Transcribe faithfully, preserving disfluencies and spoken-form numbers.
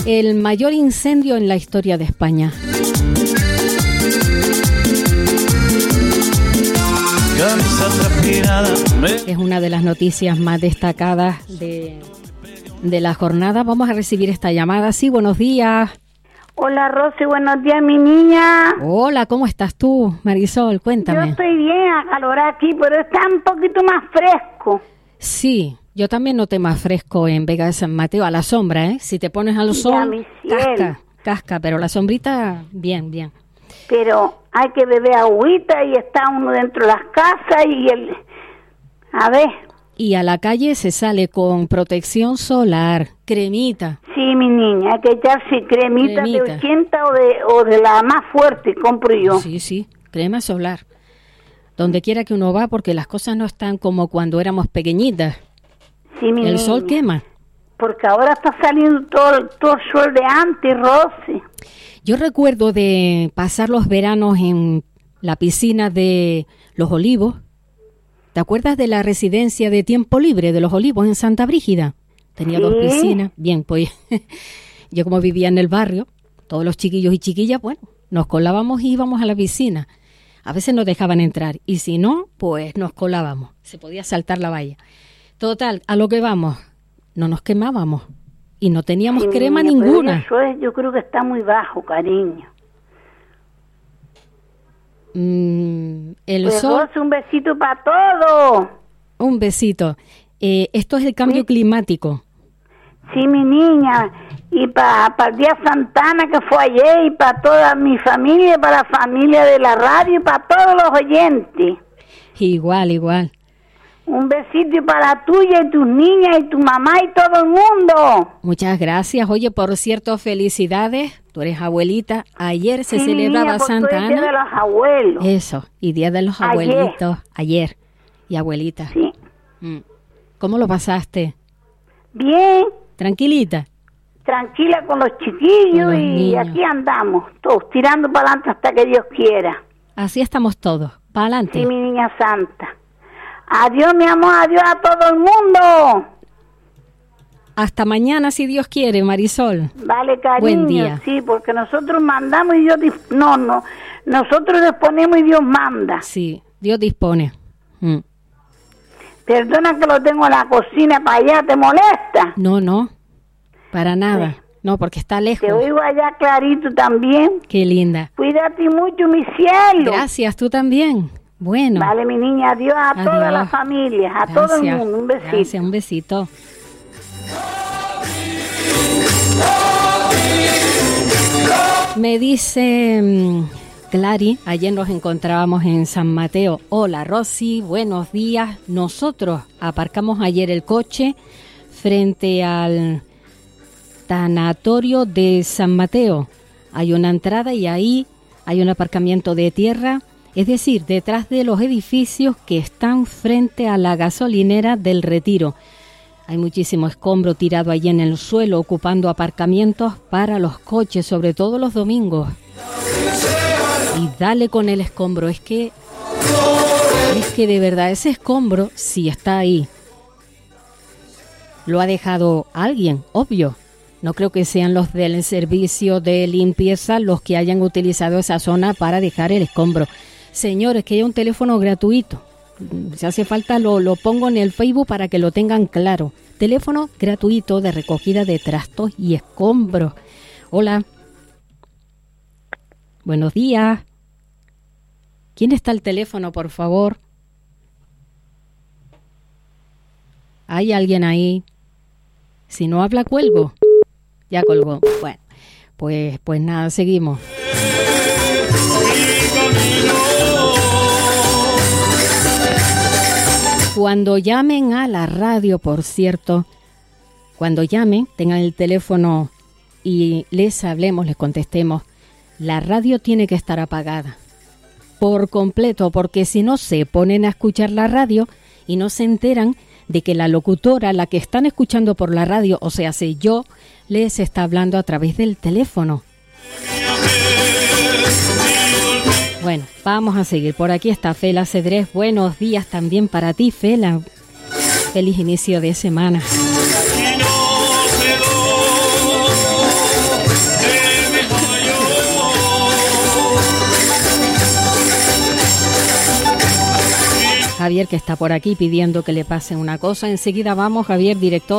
el mayor incendio en la historia de España. Es una de las noticias más destacadas de, de la jornada. Vamos a recibir esta llamada. Sí, buenos días. Hola, Rosy, buenos días, mi niña. Hola, ¿cómo estás tú, Marisol? Cuéntame. Yo estoy bien, acalorada aquí, pero está un poquito más fresco. Sí, yo también noté más fresco en Vega de San Mateo, a la sombra, ¿eh? Si te pones al sol, casca, casca, pero la sombrita, bien, bien. Pero hay que beber agüita y está uno dentro de las casas y el... A ver... Y a la calle se sale con protección solar, cremita. Sí, mi niña, hay que echarse cremita, cremita. de ochenta o de, o de la más fuerte, compro yo. Sí, sí, crema solar. Donde quiera que uno va, porque las cosas no están como cuando éramos pequeñitas. Sí, mi El niña. sol quema. Porque ahora está saliendo todo, todo el sol de antes, Rosy. Yo recuerdo de pasar los veranos en la piscina de Los Olivos. ¿Te acuerdas de la residencia de tiempo libre de Los Olivos en Santa Brígida? Tenía ¿Sí? dos piscinas. Bien, pues yo como vivía en el barrio, todos los chiquillos y chiquillas, bueno, nos colábamos y íbamos a la piscina. A veces nos dejaban entrar y si no, pues nos colábamos. Se podía saltar la valla. Total, a lo que vamos, no nos quemábamos y no teníamos sí, crema niña, ninguna. Eso es, yo creo que está muy bajo, cariño. Mm, el pues sol. Un besito para todos. Un besito. Eh, esto es el cambio sí. climático. Sí, mi niña. Y para pa el día Santana que fue ayer y para toda mi familia, para la familia de la radio y para todos los oyentes. Igual, igual. Un besito para tuya y tus niñas y tu mamá y todo el mundo. Muchas gracias. Oye, por cierto, felicidades. Tú eres abuelita. Ayer se sí, celebraba niña, Santa Ana. Día de los abuelos. Eso, y Día de los ayer. Abuelitos. Ayer. Y abuelita. Sí. Mm. ¿Cómo lo pasaste? Bien. ¿Tranquilita? Tranquila con los chiquillos con los y niños. Aquí andamos, todos tirando para adelante hasta que Dios quiera. Así estamos todos, para adelante. Sí, mi niña santa. Adiós, mi amor, adiós a todo el mundo. Hasta mañana, si Dios quiere, Marisol. Vale, cariño. Buen día. Sí, porque nosotros mandamos y Dios... Dis- no, no, nosotros disponemos y Dios manda. Sí, Dios dispone. Mm. Perdona que lo tengo en la cocina para allá, ¿te molesta? No, no, para nada. Sí. No, porque está lejos. Te oigo allá clarito también. Qué linda. Cuídate mucho, mi cielo. Gracias, tú también. Bueno. Vale, mi niña, adiós a adiós. Todas las familias, a Gracias. todo el mundo. Un besito. Gracias, un besito. Me dice um, Clary, ayer nos encontrábamos en San Mateo. Hola, Rosy, buenos días. Nosotros aparcamos ayer el coche frente al tanatorio de San Mateo. Hay una entrada y ahí hay un aparcamiento de tierra, es decir, detrás de los edificios que están frente a la gasolinera del Retiro. Hay muchísimo escombro tirado allí en el suelo, ocupando aparcamientos para los coches, sobre todo los domingos. Y dale con el escombro, es que, es que de verdad ese escombro sí está ahí. Lo ha dejado alguien, obvio. No creo que sean los del servicio de limpieza los que hayan utilizado esa zona para dejar el escombro. Señores, que hay un teléfono gratuito. Si hace falta lo, lo pongo en el Facebook para que lo tengan claro. Teléfono gratuito de recogida de trastos y escombros. Hola. Buenos días. ¿Quién está al teléfono, por favor? ¿Hay alguien ahí? Si no habla, cuelgo. Ya colgó. Bueno, pues, pues nada, seguimos. Cuando llamen a la radio, por cierto, cuando llamen, tengan el teléfono y les hablemos, les contestemos, la radio tiene que estar apagada por completo, porque si no se ponen a escuchar la radio y no se enteran de que la locutora, la que están escuchando por la radio, o sea, si yo, les está hablando a través del teléfono. Bueno, vamos a seguir. Por aquí está Fela Cedrés. Buenos días también para ti, Fela. Feliz inicio de semana. Javier, que está por aquí pidiendo que le pase una cosa. Enseguida vamos, Javier, director